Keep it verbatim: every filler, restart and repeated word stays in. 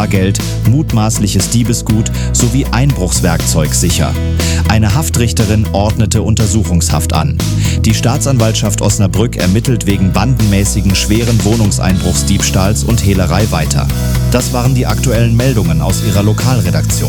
Bargeld, mutmaßliches Diebesgut sowie Einbruchswerkzeug sicher. Eine Haftrichterin ordnete Untersuchungshaft an. Die Staatsanwaltschaft Osnabrück ermittelt wegen bandenmäßigen schweren Wohnungseinbruchsdiebstahls und Hehlerei weiter. Das waren die aktuellen Meldungen aus ihrer Lokalredaktion.